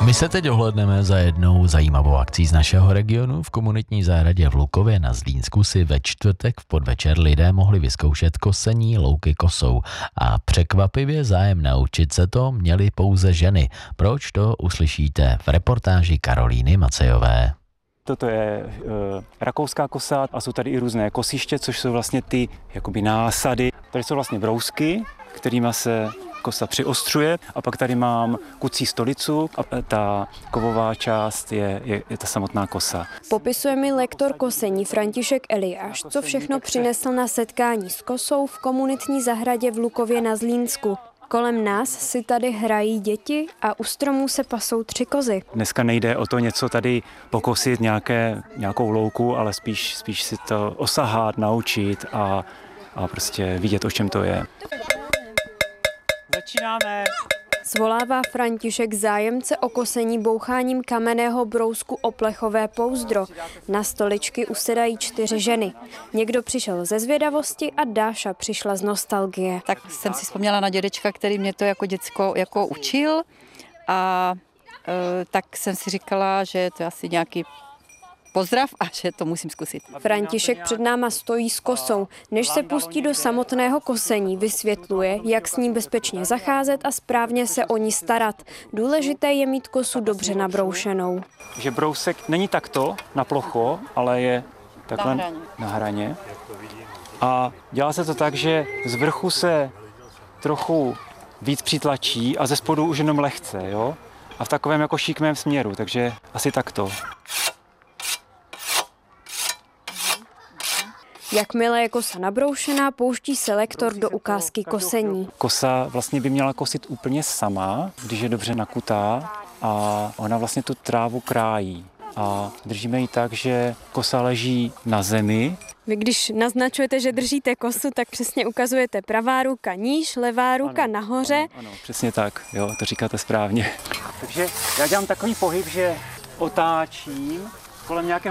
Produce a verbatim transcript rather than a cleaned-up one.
My se teď ohlédneme za jednou zajímavou akcí z našeho regionu. V komunitní zahradě v Lukově na Zlínsku si ve čtvrtek v podvečer lidé mohli vyzkoušet kosení louky kosou. A překvapivě zájem naučit se to měly pouze ženy. Proč, to uslyšíte v reportáži Karolíny Macejové. Toto je e, rakouská kosa a jsou tady i různé kosiště, což jsou vlastně ty jakoby násady. Tady jsou vlastně brousky, kterými se kosa přiostřuje, a pak tady mám kucí stolicu a ta kovová část je, je, je ta samotná kosa. Popisuje mi lektor kosení František Eliáš, co všechno přinesl na setkání s kosou v komunitní zahradě v Lukově na Zlínsku. Kolem nás si tady hrají děti a u stromů se pasou tři kozy. Dneska nejde o to něco tady pokosit, nějaké, nějakou louku, ale spíš, spíš si to osahat, naučit a, a prostě vidět, o čem to je. Začínáme. Svolává František zájemce o kosení boucháním kamenného brousku o plechové pouzdro. Na stoličky usedají čtyři ženy. Někdo přišel ze zvědavosti a Dáša přišla z nostalgie. Tak jsem si vzpomněla na dědečka, který mě to jako děcko jako učil, a e, tak jsem si říkala, že to je asi nějaký pozdrav a že to musím zkusit. František před náma stojí s kosou. Než se pustí do samotného kosení, vysvětluje, jak s ní bezpečně zacházet a správně se o ní starat. Důležité je mít kosu dobře nabroušenou. Že brousek není takto na plocho, ale je takhle na hraně. na hraně. A dělá se to tak, že z vrchu se trochu víc přitlačí a ze spodu už jenom lehce, jo? A v takovém jako šikmém směru, takže asi takto. Jakmile je kosa nabroušená, pouští se lektor do ukázky kosení. Kosa vlastně by měla kosit úplně sama, když je dobře nakutá, a ona vlastně tu trávu krájí. A držíme ji tak, že kosa leží na zemi. Vy když naznačujete, že držíte kosu, tak přesně ukazujete pravá ruka níž, levá ruka ano, nahoře. Ano, ano, přesně tak, jo, to říkáte správně. Takže já dělám takový pohyb, že otáčím kolem nějakého